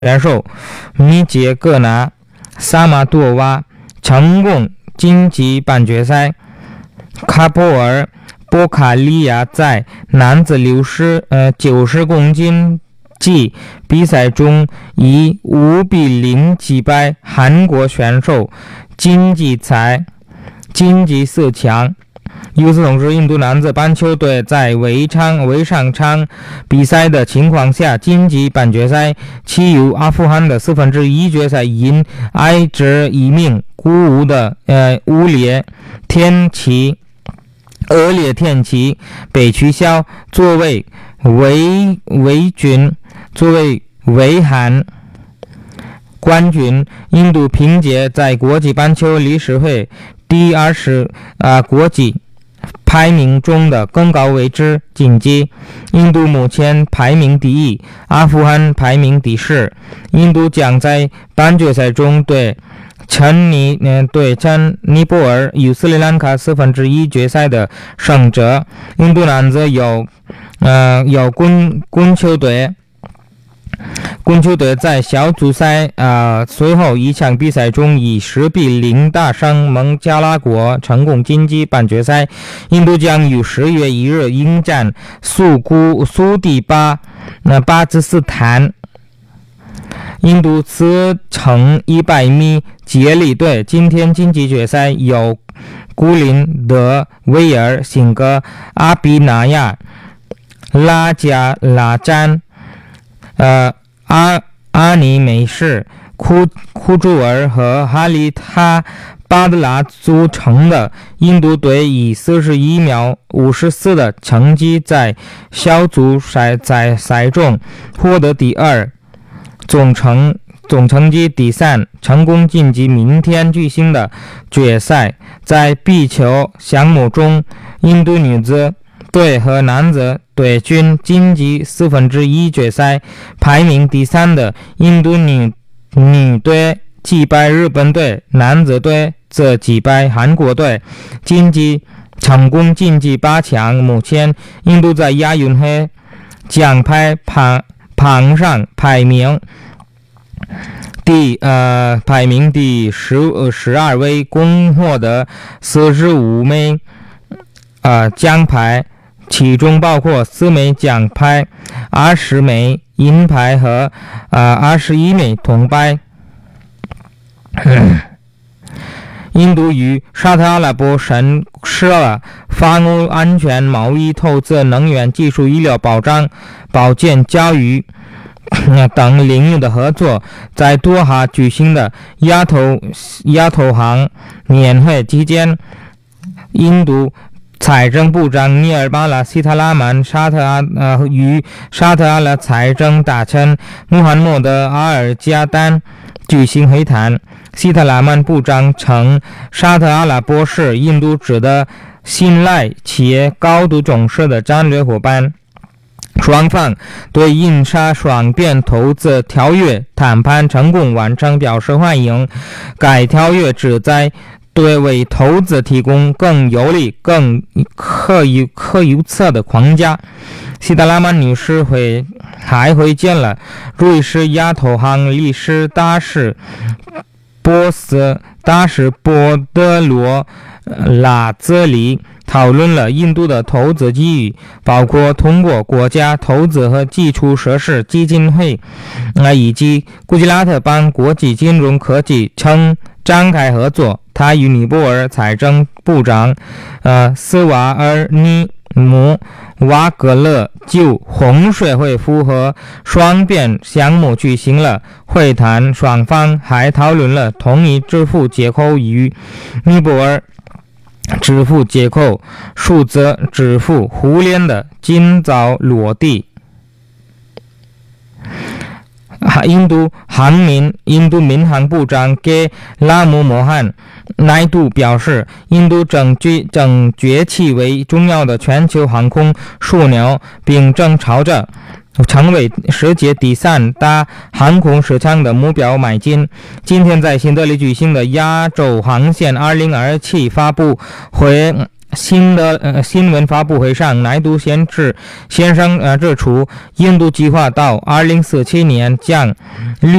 选手米杰戈拿、萨马多娃成功晋级半决赛。卡波尔波卡利亚在男子90公斤级比赛中以5-0击败韩国选手，晋级4强。与此同时，印度男子棒球队在未上场比赛的情况下晋级半决赛，其与阿富汗的1/4决赛因挨着一名孤无的恶劣天气被取消。作为维韩冠军，印度凭借在国际棒球理事会第20国际排名中的更高位置晋级。印度目前排名第1，阿富汗排名第10。印度将在半决赛中对陈尼泊尔与斯里兰卡1/4决赛的胜者。印度男子有滚球队在小组赛随后一场比赛中以10-0打胜孟加拉国，成功晋级半决赛。印度将于10月1日迎战苏迪巴基斯坦。印度此乘100米接力队今天晋级决赛，由古林德威尔、辛格、阿比纳亚、拉加拉詹、阿尼美士、库朱尔和哈里塔巴德拉组成的印度队以41秒54的成绩在小组赛中获得第2，总成绩第3，成功晋级明天举行的决赛。在壁球项目中，印度女子队和男子队均晋级1/4决赛。排名第3的印度女队击败日本队，男子队则击败韩国队，成功晋级8强。目前印度在亚运会奖牌榜上排名第12位，共获得45枚奖牌，其中包括4枚奖牌、20枚银牌和21枚铜牌。印度与沙特阿拉伯申施了法欧安全贸易、投资、能源、技术、医疗保健、教育等领域的合作。在多哈举行的亚投行年会期间，印度财政部长尼尔巴拉·希塔拉曼与沙特阿拉财政大臣穆罕默德·阿尔加丹举行会谈。希特拉曼部长称，沙特阿拉伯是印度值得信赖且高度重视的战略伙伴。双方对印沙双边投资条约谈判成功完成表示欢迎。该条约旨在为投资提供更有利、更可预测的框架。希特拉曼女士还会见了瑞士亚投行理事大使波德罗拉泽里，讨论了印度的投资机遇，包括通过国家投资和基础设施基金会以及古吉拉特邦国际金融科技城展开合作。他与尼泊尔财政部长斯瓦尔尼姆瓦格勒就洪水会复合双边项目举行了会谈，双方还讨论了同一支付接口与尼泊尔支付接口数字支付互联的尽早落地。印度民航部长给拉姆莫罕奈杜表示，印度正崛起为重要的全球航空枢纽，并正朝着成为世界第3大航空市场的目标迈进。今天在新德里举行的亚洲航线2027发布会新闻发布会上，奈杜先生指出，印度计划到2047年将